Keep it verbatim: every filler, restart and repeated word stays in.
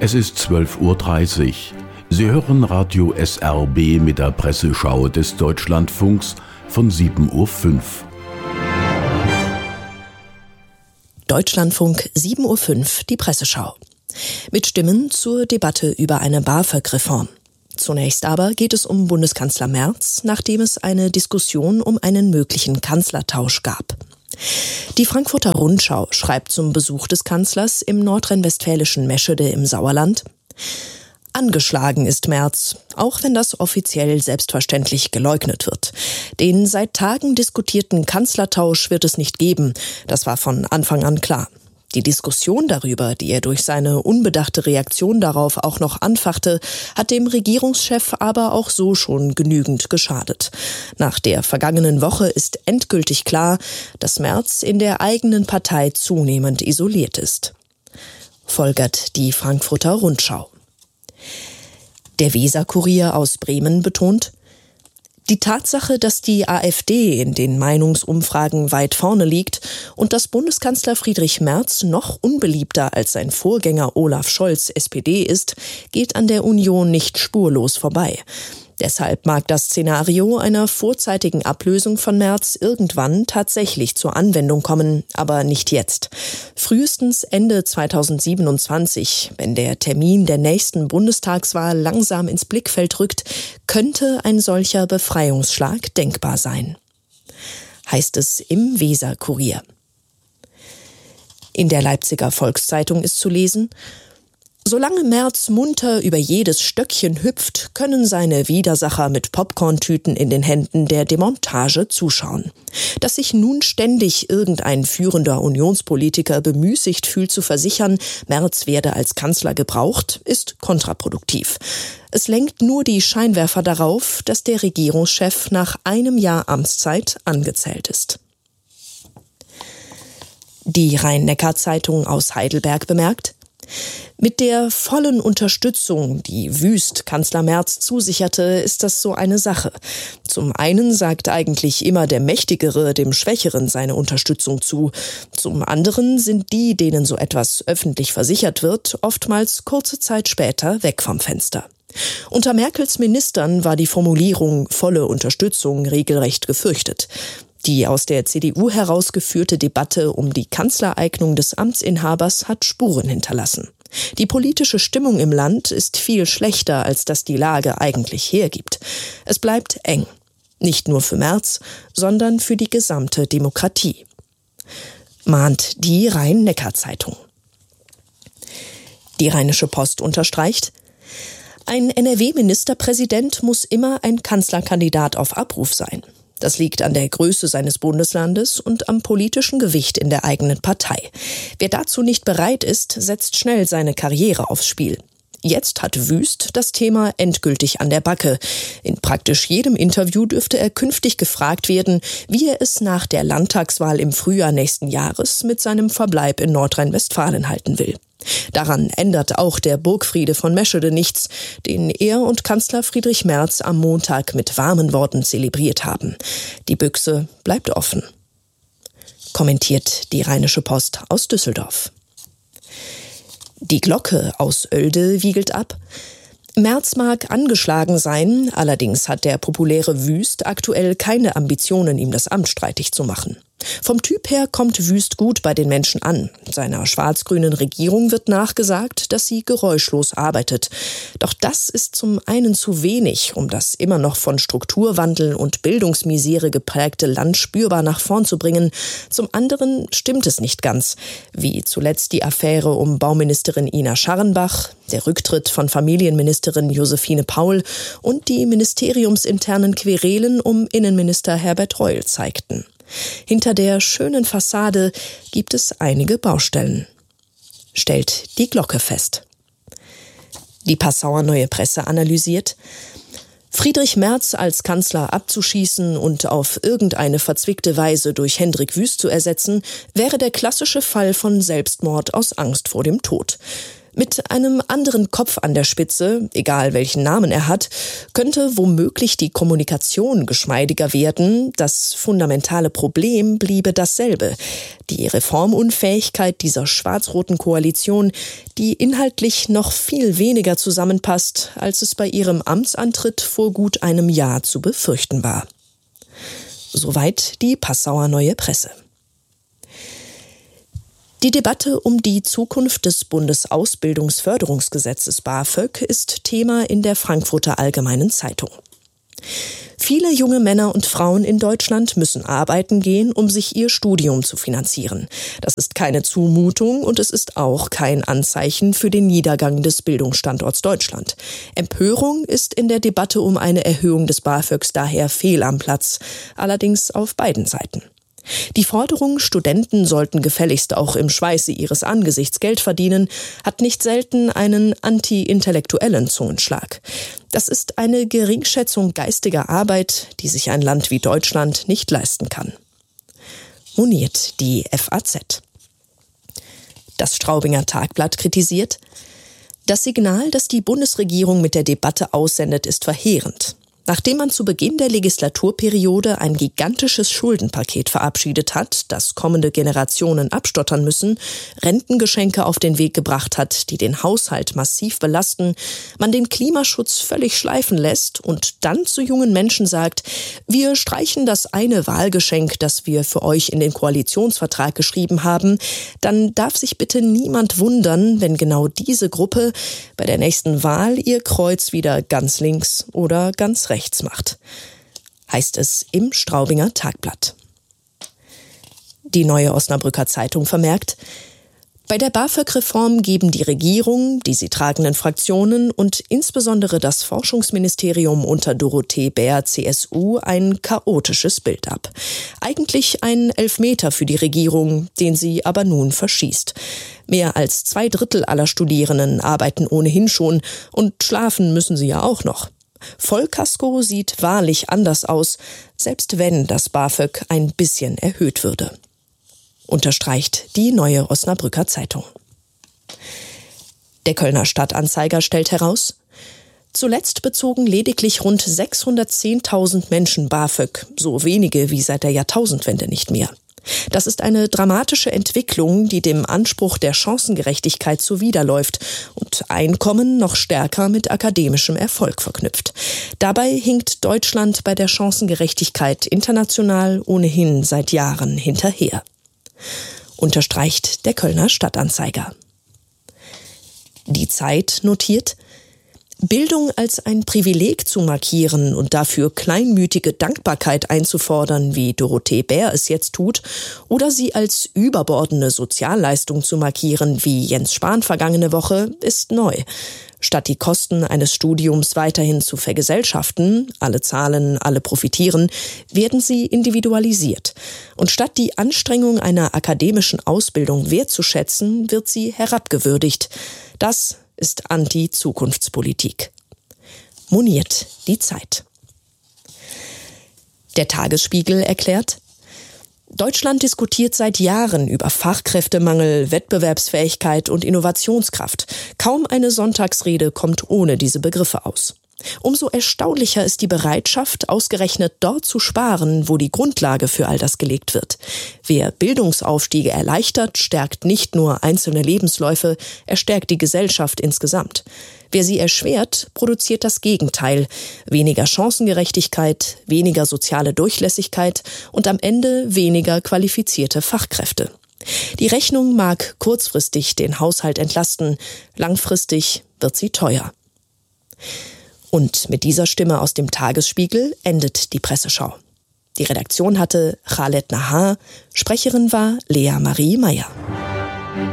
Es ist zwölf Uhr dreißig. Sie hören Radio S R B mit der Presseschau des Deutschlandfunks von sieben Uhr fünf. Deutschlandfunk sieben Uhr fünf, die Presseschau. Mit Stimmen zur Debatte über eine BAföG-Reform. Zunächst aber geht es um Bundeskanzler Merz, nachdem es eine Diskussion um einen möglichen Kanzlertausch gab. Die Frankfurter Rundschau schreibt zum Besuch des Kanzlers im nordrhein-westfälischen Meschede im Sauerland: Angeschlagen ist Merz, auch wenn das offiziell selbstverständlich geleugnet wird. Den seit Tagen diskutierten Kanzlertausch wird es nicht geben, das war von Anfang an klar. Die Diskussion darüber, die er durch seine unbedachte Reaktion darauf auch noch anfachte, hat dem Regierungschef aber auch so schon genügend geschadet. Nach der vergangenen Woche ist endgültig klar, dass Merz in der eigenen Partei zunehmend isoliert ist. Folgert die Frankfurter Rundschau. Der Weser-Kurier aus Bremen betont: Die Tatsache, dass die AfD in den Meinungsumfragen weit vorne liegt und dass Bundeskanzler Friedrich Merz noch unbeliebter als sein Vorgänger Olaf Scholz S P D ist, geht an der Union nicht spurlos vorbei. Deshalb mag das Szenario einer vorzeitigen Ablösung von Merz irgendwann tatsächlich zur Anwendung kommen, aber nicht jetzt. Frühestens Ende zweitausendsiebenundzwanzig, wenn der Termin der nächsten Bundestagswahl langsam ins Blickfeld rückt, könnte ein solcher Befreiungsschlag denkbar sein. Heißt es im Weser-Kurier. In der Leipziger Volkszeitung ist zu lesen: Solange Merz munter über jedes Stöckchen hüpft, können seine Widersacher mit Popcorntüten in den Händen der Demontage zuschauen. Dass sich nun ständig irgendein führender Unionspolitiker bemüßigt fühlt zu versichern, Merz werde als Kanzler gebraucht, ist kontraproduktiv. Es lenkt nur die Scheinwerfer darauf, dass der Regierungschef nach einem Jahr Amtszeit angezählt ist. Die Rhein-Neckar-Zeitung aus Heidelberg bemerkt: Mit der vollen Unterstützung, die Wüst Kanzler Merz zusicherte, ist das so eine Sache. Zum einen sagt eigentlich immer der Mächtigere dem Schwächeren seine Unterstützung zu. Zum anderen sind die, denen so etwas öffentlich versichert wird, oftmals kurze Zeit später weg vom Fenster. Unter Merkels Ministern war die Formulierung volle Unterstützung regelrecht gefürchtet. Die aus der C D U herausgeführte Debatte um die Kanzlereignung des Amtsinhabers hat Spuren hinterlassen. Die politische Stimmung im Land ist viel schlechter, als das die Lage eigentlich hergibt. Es bleibt eng. Nicht nur für Merz, sondern für die gesamte Demokratie. Mahnt die Rhein-Neckar-Zeitung. Die Rheinische Post unterstreicht: Ein N R W-Ministerpräsident muss immer ein Kanzlerkandidat auf Abruf sein. Das liegt an der Größe seines Bundeslandes und am politischen Gewicht in der eigenen Partei. Wer dazu nicht bereit ist, setzt schnell seine Karriere aufs Spiel. Jetzt hat Wüst das Thema endgültig an der Backe. In praktisch jedem Interview dürfte er künftig gefragt werden, wie er es nach der Landtagswahl im Frühjahr nächsten Jahres mit seinem Verbleib in Nordrhein-Westfalen halten will. Daran ändert auch der Burgfriede von Meschede nichts, den er und Kanzler Friedrich Merz am Montag mit warmen Worten zelebriert haben. Die Büchse bleibt offen. Kommentiert die Rheinische Post aus Düsseldorf. Die Glocke aus Oelde wiegelt ab: Merz mag angeschlagen sein, allerdings hat der populäre Wüst aktuell keine Ambitionen, ihm das Amt streitig zu machen. Vom Typ her kommt Wüst gut bei den Menschen an. Seiner schwarz-grünen Regierung wird nachgesagt, dass sie geräuschlos arbeitet. Doch das ist zum einen zu wenig, um das immer noch von Strukturwandel und Bildungsmisere geprägte Land spürbar nach vorn zu bringen. Zum anderen stimmt es nicht ganz, wie zuletzt die Affäre um Bauministerin Ina Scharrenbach, der Rücktritt von Familienministerin Josephine Paul und die ministeriumsinternen Querelen um Innenminister Herbert Reul zeigten. Hinter der schönen Fassade gibt es einige Baustellen, stellt die Glocke fest. Die Passauer Neue Presse analysiert: Friedrich Merz als Kanzler abzuschießen und auf irgendeine verzwickte Weise durch Hendrik Wüst zu ersetzen, wäre der klassische Fall von Selbstmord aus Angst vor dem Tod. Mit einem anderen Kopf an der Spitze, egal welchen Namen er hat, könnte womöglich die Kommunikation geschmeidiger werden. Das fundamentale Problem bliebe dasselbe: die Reformunfähigkeit dieser schwarz-roten Koalition, die inhaltlich noch viel weniger zusammenpasst, als es bei ihrem Amtsantritt vor gut einem Jahr zu befürchten war. Soweit die Passauer Neue Presse. Die Debatte um die Zukunft des Bundesausbildungsförderungsgesetzes BAföG ist Thema in der Frankfurter Allgemeinen Zeitung. Viele junge Männer und Frauen in Deutschland müssen arbeiten gehen, um sich ihr Studium zu finanzieren. Das ist keine Zumutung und es ist auch kein Anzeichen für den Niedergang des Bildungsstandorts Deutschland. Empörung ist in der Debatte um eine Erhöhung des BAföGs daher fehl am Platz, allerdings auf beiden Seiten. Die Forderung, Studenten sollten gefälligst auch im Schweiße ihres Angesichts Geld verdienen, hat nicht selten einen anti-intellektuellen Zungenschlag. Das ist eine Geringschätzung geistiger Arbeit, die sich ein Land wie Deutschland nicht leisten kann. Moniert die F A Z. Das Straubinger Tagblatt kritisiert: Das Signal, das die Bundesregierung mit der Debatte aussendet, ist verheerend. Nachdem man zu Beginn der Legislaturperiode ein gigantisches Schuldenpaket verabschiedet hat, das kommende Generationen abstottern müssen, Rentengeschenke auf den Weg gebracht hat, die den Haushalt massiv belasten, man den Klimaschutz völlig schleifen lässt und dann zu jungen Menschen sagt: Wir streichen das eine Wahlgeschenk, das wir für euch in den Koalitionsvertrag geschrieben haben, dann darf sich bitte niemand wundern, wenn genau diese Gruppe bei der nächsten Wahl ihr Kreuz wieder ganz links oder ganz rechts rechts macht, heißt es im Straubinger Tagblatt. Die Neue Osnabrücker Zeitung vermerkt: Bei der BAföG-Reform geben die Regierung, die sie tragenden Fraktionen und insbesondere das Forschungsministerium unter Dorothee Bär C S U ein chaotisches Bild ab. Eigentlich ein Elfmeter für die Regierung, den sie aber nun verschießt. Mehr als zwei Drittel aller Studierenden arbeiten ohnehin schon und schlafen müssen sie ja auch noch. Vollkasko sieht wahrlich anders aus, selbst wenn das BAföG ein bisschen erhöht würde. Unterstreicht die Neue Osnabrücker Zeitung. Der Kölner Stadtanzeiger stellt heraus: Zuletzt bezogen lediglich rund sechshundertzehntausend Menschen BAföG, so wenige wie seit der Jahrtausendwende nicht mehr. Das ist eine dramatische Entwicklung, die dem Anspruch der Chancengerechtigkeit zuwiderläuft und Einkommen noch stärker mit akademischem Erfolg verknüpft. Dabei hinkt Deutschland bei der Chancengerechtigkeit international ohnehin seit Jahren hinterher. Unterstreicht der Kölner Stadtanzeiger. Die Zeit notiert: Bildung als ein Privileg zu markieren und dafür kleinmütige Dankbarkeit einzufordern, wie Dorothee Bär es jetzt tut, oder sie als überbordene Sozialleistung zu markieren, wie Jens Spahn vergangene Woche, ist neu. Statt die Kosten eines Studiums weiterhin zu vergesellschaften, alle zahlen, alle profitieren, werden sie individualisiert. Und statt die Anstrengung einer akademischen Ausbildung wertzuschätzen, wird sie herabgewürdigt. Das ist Anti-Zukunftspolitik. Moniert die Zeit. Der Tagesspiegel erklärt: Deutschland diskutiert seit Jahren über Fachkräftemangel, Wettbewerbsfähigkeit und Innovationskraft. Kaum eine Sonntagsrede kommt ohne diese Begriffe aus. Umso erstaunlicher ist die Bereitschaft, ausgerechnet dort zu sparen, wo die Grundlage für all das gelegt wird. Wer Bildungsaufstiege erleichtert, stärkt nicht nur einzelne Lebensläufe, er stärkt die Gesellschaft insgesamt. Wer sie erschwert, produziert das Gegenteil: weniger Chancengerechtigkeit, weniger soziale Durchlässigkeit und am Ende weniger qualifizierte Fachkräfte. Die Rechnung mag kurzfristig den Haushalt entlasten, langfristig wird sie teuer. Und mit dieser Stimme aus dem Tagesspiegel endet die Presseschau. Die Redaktion hatte Khaled Nahar, Sprecherin war Lea Marie Meyer.